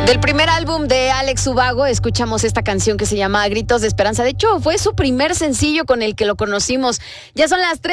Del primer álbum de Alex Ubago escuchamos esta canción que se llama Gritos de Esperanza. De hecho, fue su primer sencillo con el que lo conocimos. Ya son las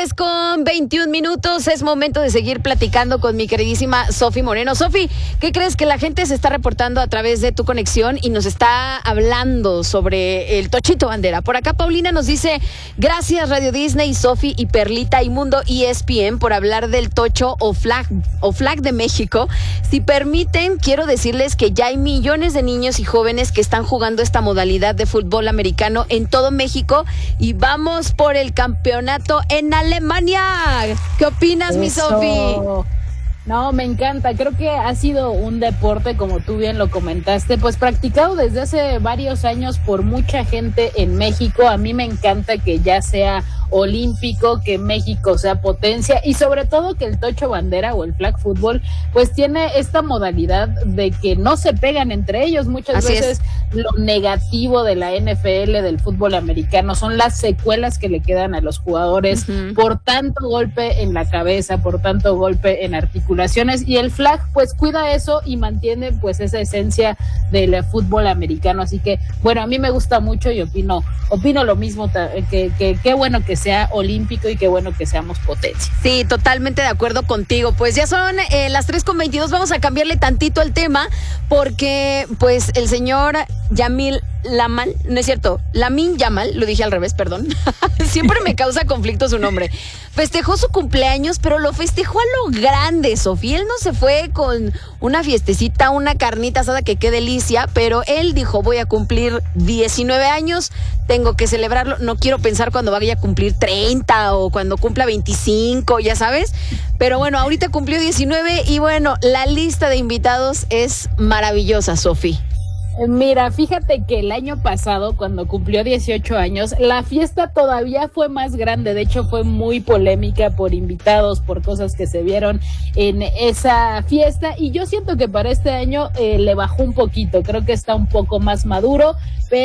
3:21. Es momento de seguir platicando con mi queridísima Sofi Moreno. Sofi, ¿qué crees que la gente se está reportando a través de tu conexión y nos está hablando sobre el Tochito Bandera? Por acá Paulina nos dice: gracias Radio Disney, Sofi y Perlita y Mundo ESPN por hablar del Tocho o Flag de México. Si permiten, quiero decirles que ya hay millones de niños y jóvenes que están jugando esta modalidad de fútbol americano en todo México y vamos por el campeonato en Alemania. ¿Qué opinas, mi Sofi? No, me encanta. Creo que ha sido un deporte, como tú bien lo comentaste, pues practicado desde hace varios años por mucha gente en México. A mí me encanta que ya sea olímpico, que México sea potencia y sobre todo que el Tocho Bandera o el flag fútbol pues tiene esta modalidad de que no se pegan entre ellos. Muchas veces lo negativo de la NFL, del fútbol americano, son las secuelas que le quedan a los jugadores por tanto golpe en la cabeza, por tanto golpe en articulaciones, y el flag pues cuida eso y mantiene pues esa esencia del fútbol americano. Así que bueno, a mí me gusta mucho y opino lo mismo, que qué bueno que sea olímpico y qué bueno que seamos potencia. Sí, totalmente de acuerdo contigo. Pues ya son las 3:22. Vamos a cambiarle tantito el tema porque pues el señor Yamil Lamal, no es cierto, Lamin Yamal, lo dije al revés, perdón. Siempre me causa conflicto su nombre. Festejó su cumpleaños, pero lo festejó a lo grande, Sofía. Él no se fue con una fiestecita, una carnita asada, que qué delicia, pero él dijo: voy a cumplir 19 años, tengo que celebrarlo. No quiero pensar cuando vaya a cumplir 30 o cuando cumpla 25, ya sabes. Pero bueno, ahorita cumplió 19 y bueno, la lista de invitados es maravillosa, Sofi. Mira, fíjate que el año pasado, cuando cumplió 18 años, la fiesta todavía fue más grande. De hecho, fue muy polémica por invitados, por cosas que se vieron en esa fiesta. Y yo siento que para este año le bajó un poquito. Creo que está un poco más maduro.